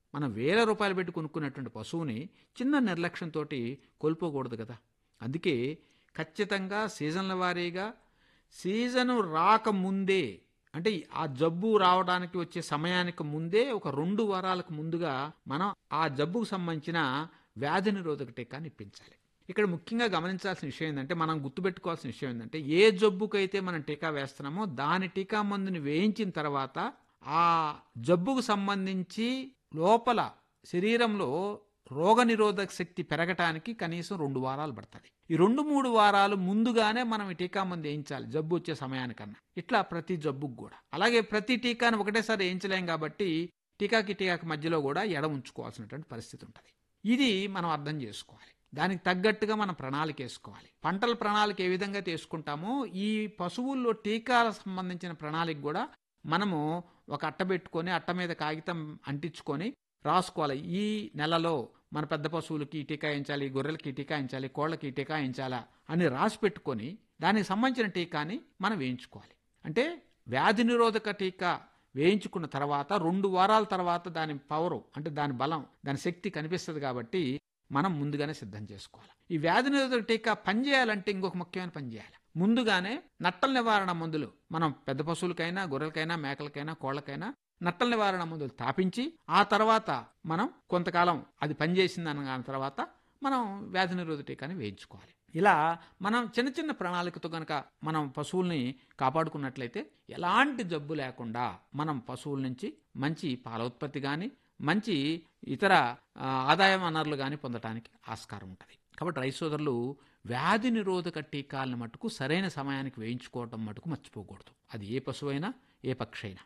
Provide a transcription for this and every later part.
మనం వేల రూపాయలు పెట్టి కొనుక్కున్నటువంటి పశువుని చిన్న నిర్లక్ష్యంతో కోల్పోకూడదు కదా. అందుకే ఖచ్చితంగా సీజన్ల వారీగా సీజను రాకముందే, అంటే ఆ జబ్బు రావడానికి వచ్చే సమయానికి ముందే ఒక 2 వారాలకు ముందుగా మనం ఆ జబ్బుకు సంబంధించిన వ్యాధి నిరోధక టీకాని ఇప్పించాలి. ఇక్కడ ముఖ్యంగా గమనించాల్సిన విషయం ఏంటంటే, మనం గుర్తుపెట్టుకోవాల్సిన విషయం ఏంటంటే, ఏ జబ్బుకైతే మనం టీకా వేస్తున్నామో దాని టీకా మందుని వేయించిన తర్వాత ఆ జబ్బుకు సంబంధించి లోపల శరీరంలో రోగనిరోధక శక్తి పెరగటానికి కనీసం 2 వారాలు పడుతుంది. ఈ 2-3 వారాలు ముందుగానే మనం ఈ టీకా మందు వేయించాలి జబ్బు వచ్చే సమయానికన్నా. ఇట్లా ప్రతి జబ్బుకు కూడా. అలాగే ప్రతి టీకాను ఒకటేసారి వేయించలేం కాబట్టి టీకాకి మధ్యలో కూడా ఎడ ఉంచుకోవాల్సినటువంటి పరిస్థితి ఉంటుంది. ఇది మనం అర్థం చేసుకోవాలి. దానికి తగ్గట్టుగా మనం ప్రణాళిక వేసుకోవాలి. పంటల ప్రణాళిక ఏ విధంగా తీసుకుంటామో ఈ పశువుల్లో టీకాలకు సంబంధించిన ప్రణాళిక కూడా మనము ఒక అట్ట పెట్టుకొని అట్ట మీద కాగితం అంటించుకొని రాసుకోవాలి. ఈ నెలలో మన పెద్ద పశువులకి ఈ టీకా వేయించాలి, గొర్రెలకి ఈ టీకా వేయించాలి, కోళ్ళకి ఈ టీకా వేయించాలా అని రాసి పెట్టుకొని దానికి సంబంధించిన టీకాని మనం వేయించుకోవాలి. అంటే వ్యాధి నిరోధక టీకా వేయించుకున్న తర్వాత 2 వారాల తర్వాత దాని పవరు, అంటే దాని బలం, దాని శక్తి కనిపిస్తుంది కాబట్టి మనం ముందుగానే సిద్ధం చేసుకోవాలి. ఈ వ్యాధి నిరోధక టీకా పనిచేయాలంటే ఇంకొక ముఖ్యమైన పని చేయాలి. ముందుగానే నట్టల నివారణ మందులు మనం పెద్ద పశువులకైనా, గొర్రెలకైనా, మేకలకైనా, కోళ్ళకైనా నట్టల నివారణ మందులు తాపించి ఆ తర్వాత మనం కొంతకాలం అది పనిచేసిందని తర్వాత మనం వ్యాధి నిరోధక టీకాని వేయించుకోవాలి. ఇలా మనం చిన్న చిన్న ప్రణాళికతో కనుక మనం పశువుల్ని కాపాడుకున్నట్లయితే ఎలాంటి జబ్బు లేకుండా మనం పశువుల నుంచి మంచి పాల ఉత్పత్తి కానీ, మంచి ఇతర ఆదాయ వనరులు కానీ పొందడానికి ఆస్కారం ఉంటుంది. కాబట్టి రైతు సోదరులు వ్యాధి నిరోధక టీకాలను మటుకు సరైన సమయానికి వేయించుకోవటం మటుకు మర్చిపోకూడదు. అది ఏ పశువైనా, ఏ పక్షి అయినా.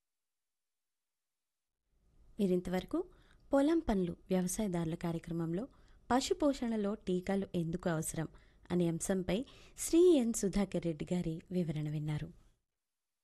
మీరింతవరకు పొలం పనులు వ్యవసాయదారుల కార్యక్రమంలో పశు పోషణలో టీకాలు ఎందుకు అవసరం అనే అంశంపై శ్రీ ఎన్ సుధాకర్ రెడ్డి గారి వివరణ విన్నారు.